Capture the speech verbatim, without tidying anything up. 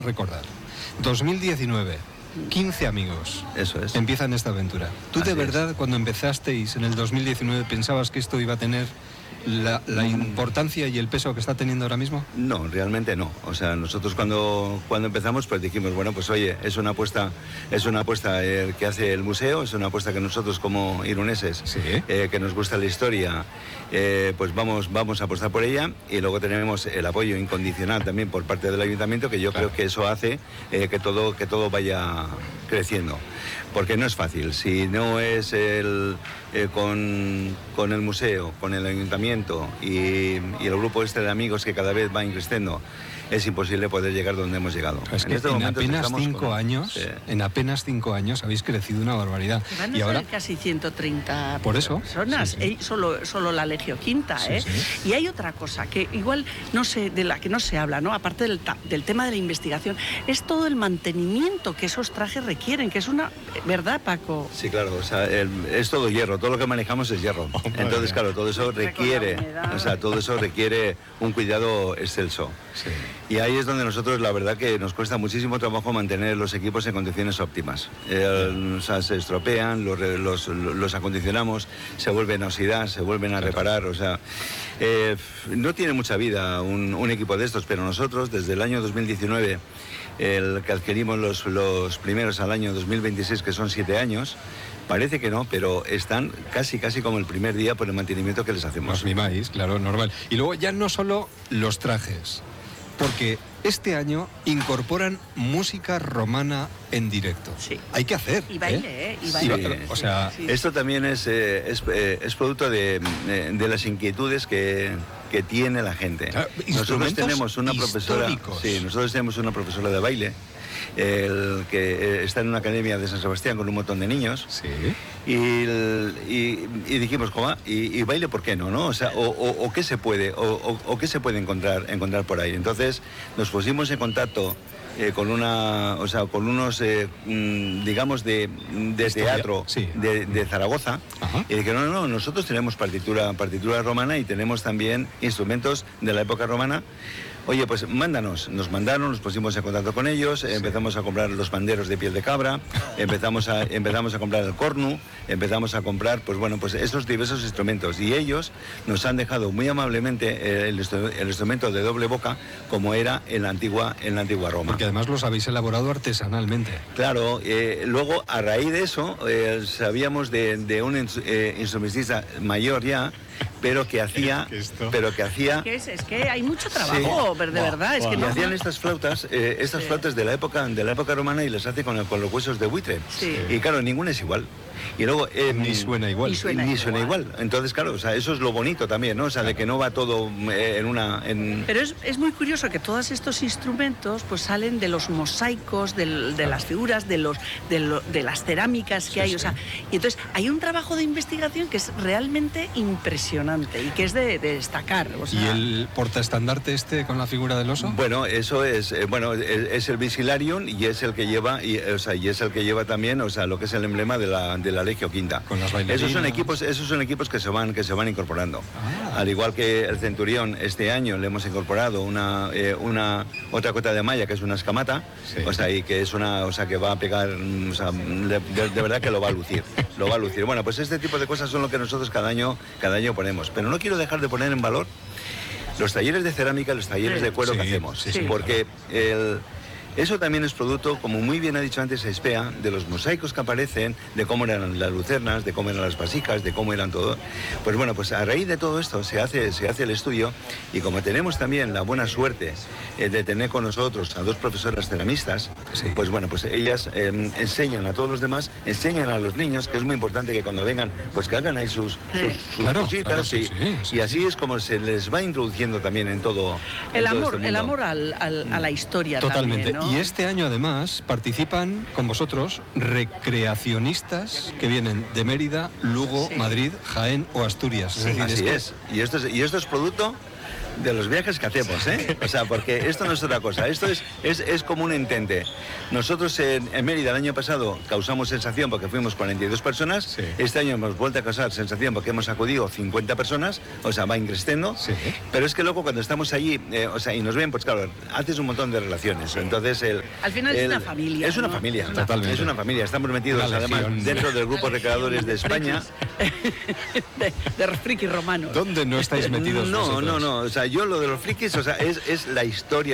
Recordar, dos mil diecinueve, quince amigos. Eso es. Empiezan esta aventura. ¿Tú Así de verdad es. cuando empezasteis en el dos mil diecinueve pensabas que esto iba a tener la, la importancia y el peso que está teniendo ahora mismo? No, realmente no. O sea, nosotros cuando, cuando empezamos pues dijimos, bueno, pues oye, es una apuesta, es una apuesta eh, que hace el museo, es una apuesta que nosotros como iruneses, Sí. eh, que nos gusta la historia, eh, pues vamos, vamos a apostar por ella, y luego tenemos el apoyo incondicional también por parte del ayuntamiento, que yo Claro. creo que eso hace eh, que todo, que todo vaya creciendo. Porque no es fácil, si no es el, eh, con, con el museo, con el ayuntamiento y, y el grupo este de amigos que cada vez va creciendo, es imposible poder llegar donde hemos llegado. Es que en, estos momentos apenas estamos cinco con- años, Sí. en apenas cinco años habéis crecido una barbaridad. Van a Y ahora, ser casi ciento treinta Por eso, personas, sí, sí. eh, solo, solo la Legio Quinta. Sí, ¿eh? sí. Y hay otra cosa que igual no sé, de la que no se habla, ¿no? Aparte del, ta- del tema de la investigación, es todo el mantenimiento que esos trajes requieren, que es una... ¿Verdad, Paco? Sí, claro, o sea, el- es todo hierro, todo lo que manejamos es hierro. Entonces, claro, todo eso requiere, Con la humedad. o sea, todo eso requiere un cuidado excelso. sí. Y ahí es donde nosotros, la verdad, que nos cuesta muchísimo trabajo mantener los equipos en condiciones óptimas. Eh, o sea, se estropean, los, re- los, los acondicionamos, se vuelven a oxidar, se vuelven a Claro. reparar. O sea, eh, no tiene mucha vida un, un equipo de estos, pero nosotros, desde el año dos mil diecinueve, el que adquirimos los, los primeros al año dos mil veintiséis, que son siete años, parece que no, pero están casi, casi como el primer día por el mantenimiento que les hacemos. Os mimáis, claro, normal. Y luego ya no solo los trajes, porque este año incorporan música romana en directo. Sí. Hay que hacer. Y baile, ¿eh? Y Sí, baile. o sea, Sí, sí. Esto también es, eh, es, eh, es producto de, eh, de las inquietudes que, que tiene la gente. Claro, Nosotros instrumentos tenemos una profesora, históricos. sí, nosotros tenemos una profesora de baile, el que eh, está en una academia de San Sebastián con un montón de niños. sí. Y, el- y- y dijimos, ¿cómo? Y, y baile, ¿por qué no? ¿no? O sea, o, o- o qué se puede, o, o- o qué se puede encontrar, encontrar por ahí. Entonces nos pusimos en contacto eh, con una, o sea, con unos, eh, mm, digamos, de, de Historia, teatro sí. de, de Zaragoza. Ajá. Y dijeron, no, no, nosotros tenemos partitura, partitura romana y tenemos también instrumentos de la época romana. Oye, pues mándanos. Nos mandaron, nos pusimos en contacto con ellos, eh, empezamos a comprar los panderos de piel de cabra, empezamos a, empezamos a comprar el cornu, empezamos a comprar, pues bueno, pues esos diversos instrumentos. Y ellos nos han dejado muy amablemente eh, el, instru- el instrumento de doble boca, como era en la antigua, en la antigua Roma. Porque además los habéis elaborado artesanalmente. Claro, eh, luego a raíz de eso eh, sabíamos de, de un ins- eh, instrumentista mayor ya, pero que hacía, que esto- pero que hacía, Que es, es que hay mucho trabajo, pero de Buah, verdad, es buah. que y no... hacían estas flautas, eh, estas Sí. flautas de la época, de la época romana, y les hace con, con los huesos de buitre. Sí. Y claro, ninguna es igual. Y luego eh, Ni suena igual. Ni suena ni suena igual. igual. Entonces, claro, o sea, eso es lo bonito también, ¿no? O sea, de que no va todo eh, en una, en, Pero es, es muy curioso que todos estos instrumentos pues salen de los mosaicos, del- de las figuras, de, los, de, lo- de las cerámicas que Sí, hay. sí. O sea, y entonces hay un trabajo de investigación que es realmente impresionante y que es de, de destacar. O sea, ¿Y el portaestandarte este con la figura del oso? Bueno, eso es, eh, bueno, es, es el Vigilarium y es el que lleva, y, o sea, y es el que lleva también, o sea, lo que es el emblema de la, de la Legio Quinta. Con las bailarinas. Esos son equipos, esos son equipos que se van, que se van incorporando. Ah. Al igual que el Centurión, este año le hemos incorporado una, eh, una otra cota de malla que es una escamata, Sí. o sea, y que es una, o sea, que va a pegar, mm, o sea, de, de- de verdad que lo va a lucir, lo va a lucir. Bueno, pues este tipo de cosas son lo que nosotros cada año, cada año ponemos. Pero no quiero dejar de poner en valor los talleres de cerámica, los talleres Sí. de cuero que Sí, hacemos, sí, sí, porque el, eso también es producto, como muy bien ha dicho antes Aispea, de los mosaicos que aparecen, de cómo eran las lucernas, de cómo eran las vasijas, de cómo eran todo. Pues bueno, pues a raíz de todo esto se hace, se hace el estudio, y como tenemos también la buena suerte eh, de tener con nosotros a dos profesoras ceramistas, Sí. pues bueno, pues ellas eh, enseñan a todos los demás, enseñan a los niños, que es muy importante que cuando vengan, pues que hagan ahí sus, sus, sus Claro, cositas, claro, sí, y, sí, sí, y así es como se les va introduciendo también en todo. el en todo amor, este el mundo. amor al, al- a la historia Totalmente. también, ¿no? Y este año además participan con vosotros recreacionistas que vienen de Mérida, Lugo, Sí. Madrid, Jaén o Asturias. Es decir, Así que- es. Y esto es, y esto es producto De los viajes que hacemos, ¿eh? O sea, porque esto no es otra cosa, esto es, es, es como un entente. Nosotros en, en Mérida el año pasado causamos sensación porque fuimos cuarenta y dos personas, Sí. este año hemos vuelto a causar sensación porque hemos acudido cincuenta personas, o sea, va increciendo, Sí. pero es que luego cuando estamos allí, eh, o sea, y nos ven, pues claro, haces un montón de relaciones, entonces el... Al final es el- una familia, Es una ¿no? familia, Es una Totalmente. es una familia, estamos metidos Una además legión. dentro del grupo Una recreadores de legión España. de, de friki romanos. ¿Dónde no estáis metidos No, vosotros? no, no, o sea, yo lo de los frikis, o sea, es, es la historia